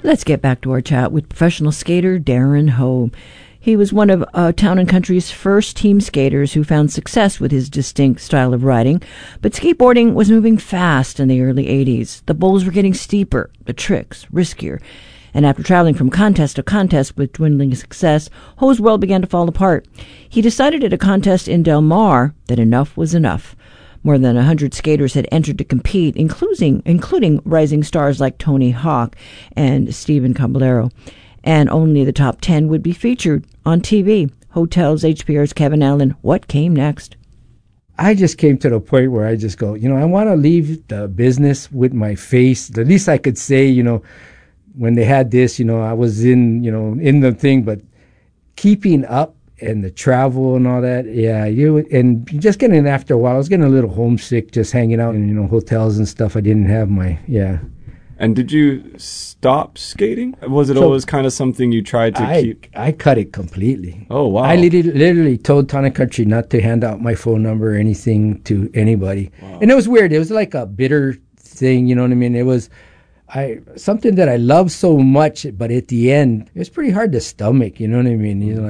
Let's get back to our chat with professional skater Darren Ho. He was one of Town and Country's first team skaters who found success with his distinct style of riding, but skateboarding was moving fast in the early 80s. The bowls were getting steeper, the tricks riskier, and after traveling from contest to contest with dwindling success, Ho's world began to fall apart. He decided at a contest in Del Mar that enough was enough. More than 100 skaters had entered to compete, including rising stars like Tony Hawk and Stephen Caballero. And only the top 10 would be featured on TV. Hotels, HPR's Kevin Allen, what came next? I just came to the point where I just go, I want to leave the business with my face. The least I could say, when they had this, I was in the thing, but keeping up and the travel and all that, and just getting after a while, I was getting a little homesick just hanging out in, hotels and stuff. I didn't have And did you stop skating? Was it always kind of something you tried to keep? I cut it completely. Oh, wow. I literally told Town and Country not to hand out my phone number or anything to anybody. Wow. And it was weird. It was like a bitter thing, you know what I mean? It was something that I loved so much, but at the end, it was pretty hard to stomach, you know what I mean?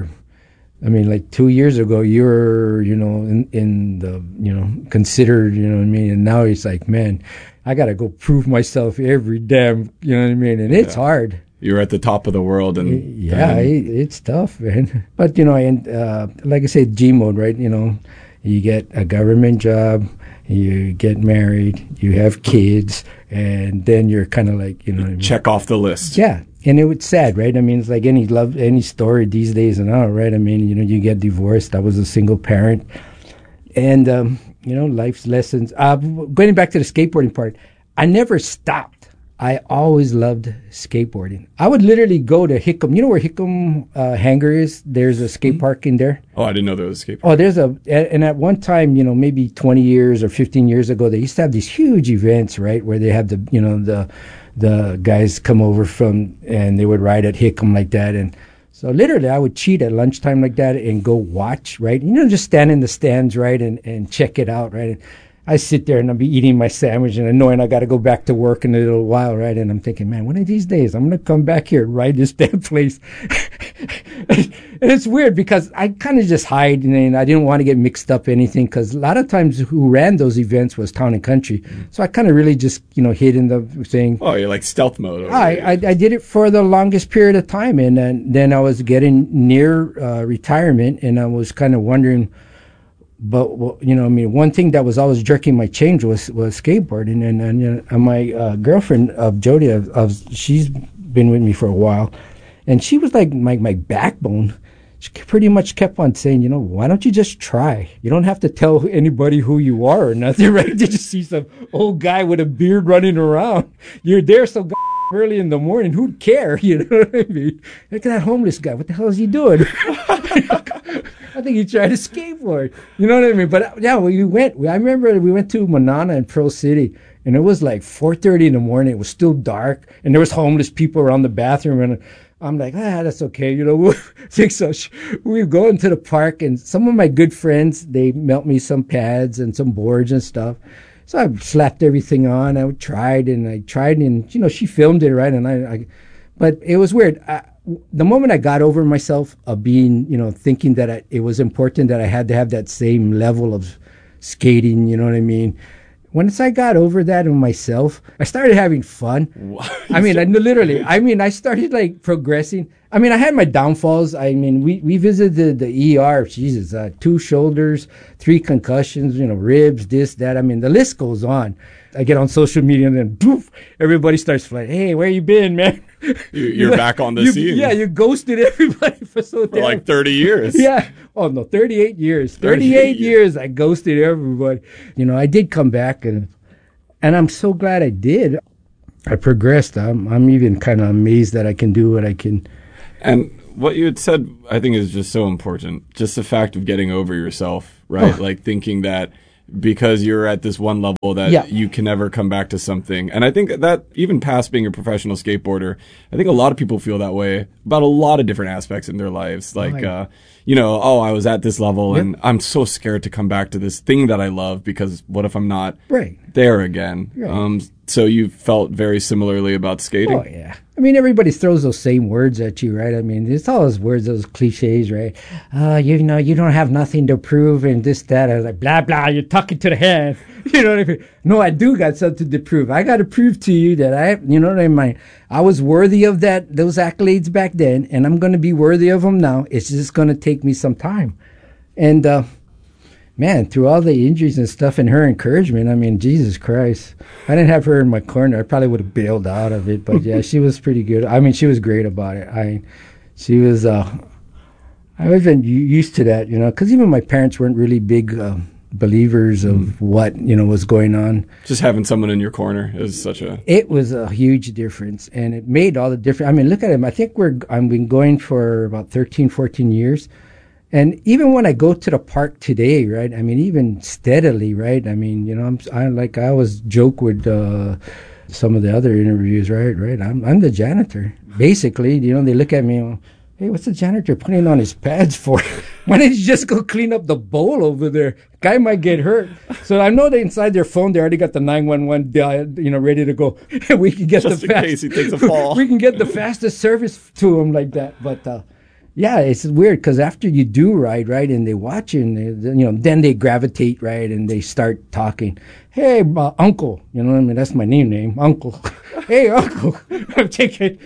Like 2 years ago, you were, in the, considered, you know what I mean? And now it's like, man, I got to go prove myself every damn, you know what I mean? And it's hard. You're at the top of the world. And it's tough, man. But, like I said, G mode, right? You get a government job, you get married, you have kids, and then you're kind of like, check off the list. Yeah. And it was sad, right? I mean, it's like any story these days and all, right? I mean, you get divorced. I was a single parent. And, life's lessons. Going back to the skateboarding part, I never stopped. I always loved skateboarding. I would literally go to Hickam. You know where Hickam Hangar is? There's a skate park in there. Oh, I didn't know there was a skate Oh, park. and at one time, maybe 20 years or 15 years ago, they used to have these huge events, right? Where they have the guys come over and they would ride at Hickam like that. And so literally I would cheat at lunchtime like that and go watch, right? Just stand in the stands, right? And check it out, right? And I sit there and I'll be eating my sandwich and knowing I got to go back to work in a little while, right? And I'm thinking, man, one of these days I'm going to come back here and ride this damn place. And it's weird because I kind of just hide and I didn't want to get mixed up anything because a lot of times who ran those events was Town and Country. So I kind of really just, hid in the thing. Oh, you're like stealth mode. I did it for the longest period of time. And then I was getting near retirement and I was kind of wondering, but one thing that was always jerking my change was skateboarding, and my girlfriend of Jody, she's been with me for a while, and she was like my backbone. She pretty much kept on saying, why don't you just try? You don't have to tell anybody who you are or nothing, right? You just see some old guy with a beard running around. You're there so early in the morning. Who'd care? You know what I mean? Look at that homeless guy. What the hell is he doing? I think he tried to skateboard. You know what I mean? But yeah, I remember we went to Manana in Pearl City, and it was like 4:30 in the morning. It was still dark, and there was homeless people around the bathroom, and I'm like, that's okay. We'll think so. We go into the park, and some of my good friends, they melt me some pads and some boards and stuff. So I slapped everything on. I tried, and she filmed it, right? And but it was weird. The moment I got over myself of being, thinking that it was important that I had to have that same level of skating, you know what I mean? Once I got over that in myself, I started having fun. What? I started like progressing. I had my downfalls. We visited the ER, Jesus, 2 shoulders, 3 concussions, ribs, this, that. The list goes on. I get on social media and then poof, everybody starts flying. Hey, where you been, man? You're back on the scene. Yeah, you ghosted everybody for like 30 years. Yeah. Oh, no, 38 years. 38 years I ghosted everybody. I did come back, and I'm so glad I did. I progressed. I'm even kind of amazed that I can do what I can. And what you had said, I think, is just so important. Just the fact of getting over yourself, right? Oh. Like thinking that because you're at this one level that you can never come back to something. And I think that even past being a professional skateboarder, I think a lot of people feel that way about a lot of different aspects in their lives. Like, I was at this level and I'm so scared to come back to this thing that I love because what if I'm not there again? Right. So you felt very similarly about skating? Oh, yeah. I mean, everybody throws those same words at you, right? I mean, it's all those words, those cliches, right? You know, you don't have nothing to prove and this, that. I was like, blah, blah, you're talking to the hand. You know what I mean? No, I do got something to prove. I got to prove to you that you know what I mean? I was worthy of those accolades back then, and I'm going to be worthy of them now. It's just going to take me some time. And, man, through all the injuries and stuff and her encouragement, I mean, Jesus Christ. I didn't have her in my corner. I probably would have bailed out of it. But, yeah, she was pretty good. I mean, she was great about it. She was, I was used to that, you know, because even my parents weren't really big believers of what, you know, was going on. Just having someone in your corner is such a... It was a huge difference, and it made all the difference. I mean, look at him. I think I've been going for about 13, 14 years. And even when I go to the park today, right? I mean, even steadily, right? I mean, you know, I always joke with some of the other interviews, right? I'm the janitor. Basically, you know, they look at me, hey, what's the janitor putting on his pads for? Why don't you just go clean up the bowl over there? Guy might get hurt. So I know that inside their phone, they already got the 911 dial, you know, ready to go. We can get just in case he takes a fall. We can get the fastest service to him like that. But yeah, it's weird because after you do right, and they watch you, and you know, then they gravitate, right, and they start talking. Hey, Uncle, you know what I mean? That's my name, Uncle. Hey, Uncle, I'm taking.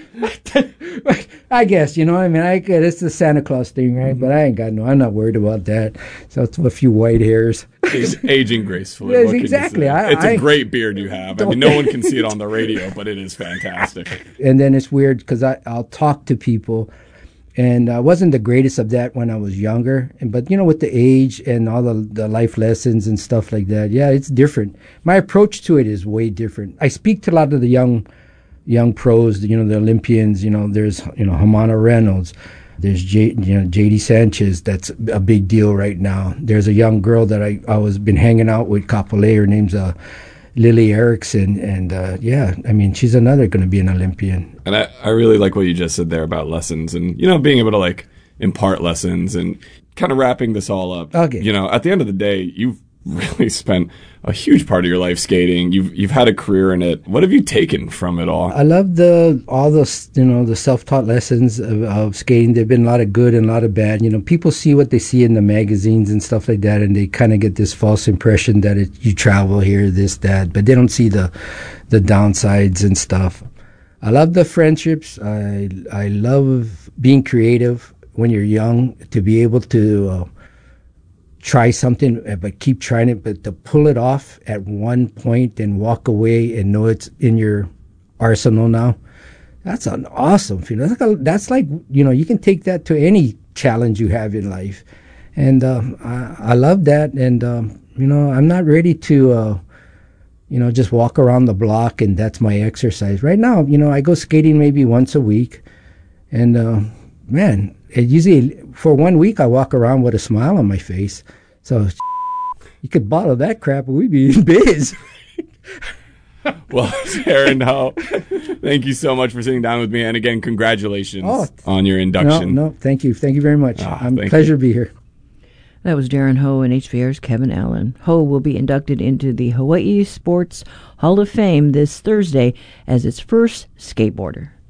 I guess, you know what I mean? It's the Santa Claus thing, right? But I'm not worried about that. So it's a few white hairs. He's aging gracefully. Yes, exactly. It's a great beard you have. I mean, no one can see it on the radio, but it is fantastic. And then it's weird because I'll talk to people. And I wasn't the greatest of that when I was younger. But, you know, with the age and all the life lessons and stuff like that, yeah, it's different. My approach to it is way different. I speak to a lot of the young pros, you know, the Olympians. You know, there's, you know, Hamana Reynolds. There's J.D. Sanchez. That's a big deal right now. There's a young girl that I was been hanging out with, Kapolei. Her name's Lily Erickson, and yeah, I mean, she's another going to be an Olympian. And I really like what you just said there about lessons and, you know, being able to, like, impart lessons and kind of wrapping this all up. Okay. You know, at the end of the day, you've really spent a huge part of your life skating. You've had a career in it. What have you taken from it all? I love all the, you know, the self-taught lessons of skating. There've been a lot of good and a lot of bad. You know, people see what they see in the magazines and stuff like that, and they kind of get this false impression that you travel here, this, that, but they don't see the downsides and stuff. I love the friendships. I love being creative when you're young, to be able to try something, but keep trying it, but to pull it off at one point and walk away and know it's in your arsenal now, that's an awesome feeling. That's like, you know, you can take that to any challenge you have in life. And I love that. And, you know, I'm not ready to, you know, just walk around the block and that's my exercise. Right now, you know, I go skating maybe once a week. And, man, it usually, for 1 week, I walk around with a smile on my face. So you could bottle that crap and we'd be in biz. Well, Darren Ho, thank you so much for sitting down with me. And again, congratulations on your induction. No, thank you. Thank you very much. Pleasure to be here. That was Darren Ho and HVR's Kevin Allen. Ho will be inducted into the Hawaii Sports Hall of Fame this Thursday as its first skateboarder.